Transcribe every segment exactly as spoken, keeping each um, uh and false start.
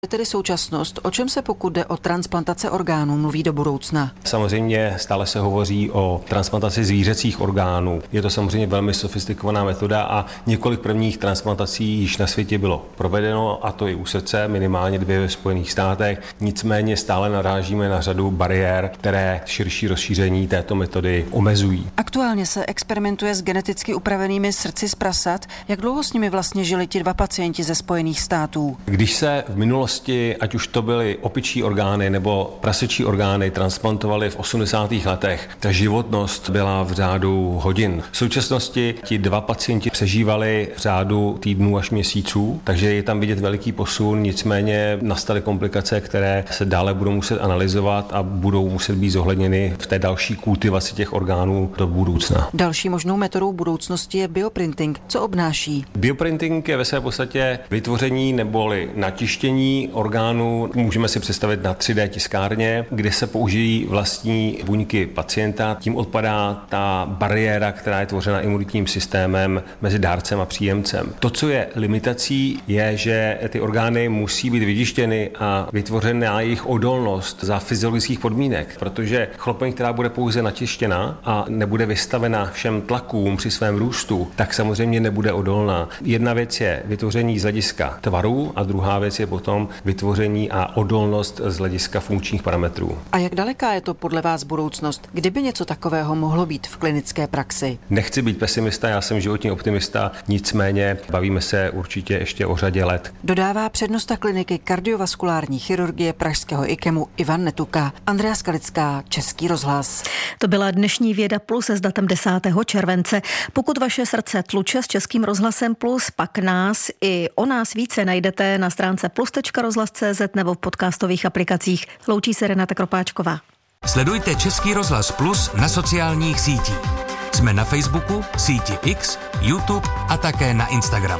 Tedy současnost, o čem se, pokud jde o transplantace orgánů, mluví do budoucna? Samozřejmě stále se hovoří o transplantaci zvířecích orgánů. Je to samozřejmě velmi sofistikovaná metoda a několik prvních transplantací již na světě bylo provedeno, a to i u srdce, minimálně dvě ve Spojených státech. Nicméně stále narážíme na řadu bariér, které širší rozšíření této metody omezují. Aktuálně se experimentuje s geneticky upravenými srdci z prasat. Jak dlouho s nimi vlastně žili ti dva pacienti ze Spojených států? Když se v minulosti ať už to byly opičí orgány nebo prasečí orgány, transplantovaly v osmdesátých letech, ta životnost byla v řádu hodin. V současnosti ti dva pacienti přežívali v řádu týdnů až měsíců, takže je tam vidět veliký posun, nicméně nastaly komplikace, které se dále budou muset analyzovat a budou muset být zohledněny v té další kultivaci těch orgánů do budoucna. Další možnou metodou budoucnosti je bioprinting. Co obnáší? Bioprinting je ve své podstatě vytvoření neboli natištění orgánů, můžeme si představit na tři dé tiskárně, kde se použijí vlastní buňky pacienta. Tím odpadá ta bariéra, která je tvořena imunitním systémem mezi dárcem a příjemcem. To, co je limitací, je, že ty orgány musí být vytištěny a vytvořena jejich odolnost za fyziologických podmínek, protože chlopeň, která bude pouze natištěna a nebude vystavena všem tlakům při svém růstu, tak samozřejmě nebude odolná. Jedna věc je vytvoření z hlediska tvaru a druhá věc je potom vytvoření a odolnost z hlediska funkčních parametrů. A jak daleká je to podle vás budoucnost? Kdyby něco takového mohlo být v klinické praxi? Nechci být pesimista, já jsem životní optimista, nicméně bavíme se určitě ještě o řadě let. Dodává přednosta kliniky kardiovaskulární chirurgie pražského IKEMu Ivan Netuka. Andrea Skalická, Český rozhlas. To byla dnešní Věda Plus s datem desátého července. Pokud vaše srdce tluče s Českým rozhlasem Plus, pak nás i o nás více najdete na stránce plus tečka rozhlas tečka cé zet nebo v podcastových aplikacích. Loučí se Renata Kropáčková. Sledujte Český rozhlas Plus na sociálních sítích. Jsme na Facebooku, síti X, YouTube a také na Instagram.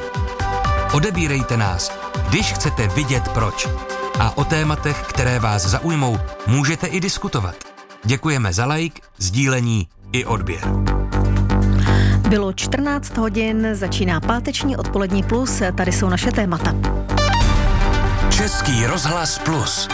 Odebírejte nás, když chcete vidět proč. A o tématech, které vás zaujmou, můžete i diskutovat. Děkujeme za like, sdílení i odběr. Bylo čtrnáct hodin, začíná páteční odpolední Plus, tady jsou naše témata. Český rozhlas Plus.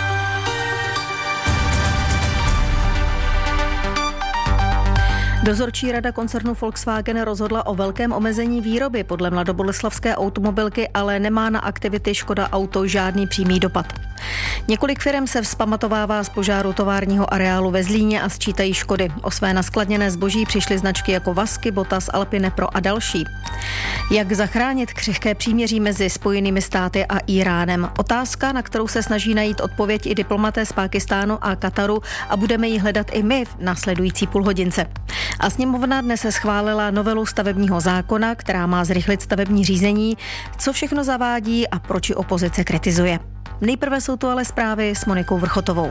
Dozorčí rada koncernu Volkswagen rozhodla o velkém omezení výroby. Podle mladoboleslavské automobilky ale nemá na aktivity Škoda Auto žádný přímý dopad. Několik firem se vzpamatovává z požáru továrního areálu ve Zlíně a sčítají škody. O své naskladněné zboží přišly značky jako Vasky, Botas, Alpine Pro a další. Jak zachránit křehké příměří mezi Spojenými státy a Íránem? Otázka, na kterou se snaží najít odpověď i diplomaté z Pákistánu a Kataru a budeme ji hledat i my v následující půlhodince. A sněmovna dnes se schválila novelu stavebního zákona, která má zrychlit stavební řízení. Co všechno zavádí a proč ji opozice kritizuje? Nejprve jsou to ale zprávy s Monikou Vrchotovou.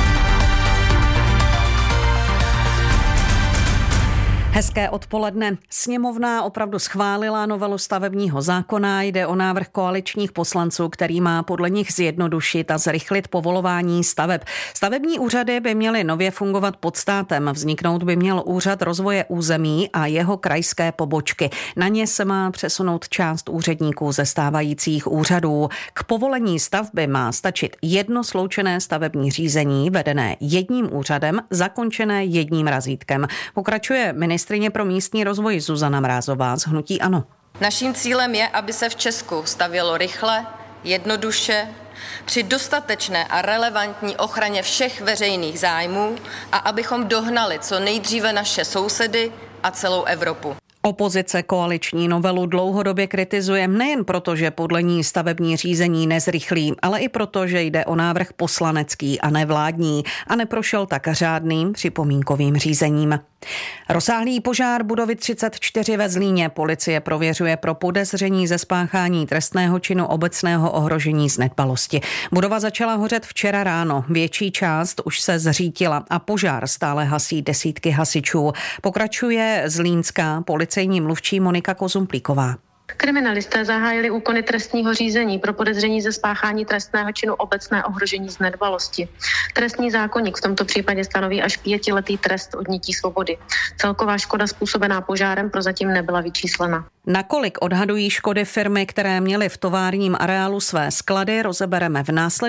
Hezké odpoledne. Sněmovna opravdu schválila novelu stavebního zákona. Jde o návrh koaličních poslanců, který má podle nich zjednodušit a zrychlit povolování staveb. Stavební úřady by měly nově fungovat pod státem. Vzniknout by měl úřad rozvoje území a jeho krajské pobočky. Na ně se má přesunout část úředníků ze stávajících úřadů. K povolení stavby má stačit jedno sloučené stavební řízení, vedené jedním úřadem, zakončené jedním razítkem. Pokračuje ministr Ministryně pro místní rozvoj Zuzana Mrázová z hnutí ANO. Naším cílem je, aby se v Česku stavělo rychle, jednoduše, při dostatečné a relevantní ochraně všech veřejných zájmů a abychom dohnali co nejdříve naše sousedy a celou Evropu. Opozice koaliční novelu dlouhodobě kritizuje nejen proto, že podle ní stavební řízení nezrychlí, ale i proto, že jde o návrh poslanecký a nevládní a neprošel tak řádným připomínkovým řízením. Rozsáhlý požár budovy třicet čtyři ve Zlíně policie prověřuje pro podezření ze spáchání trestného činu obecného ohrožení z nedbalosti. Budova začala hořet včera ráno, větší část už se zřítila a požár stále hasí desítky hasičů. Pokračuje zlínská policejní mluvčí Monika Kozumplíková. Kriminalisté zahájili úkony trestního řízení pro podezření ze spáchání trestného činu obecné ohrožení z nedbalosti. Trestní zákoník v tomto případě stanoví až pětiletý trest odnětí svobody. Celková škoda způsobená požárem prozatím nebyla vyčíslena. Nakolik odhadují škody firmy, které měly v továrním areálu své sklady, rozebereme v následujícím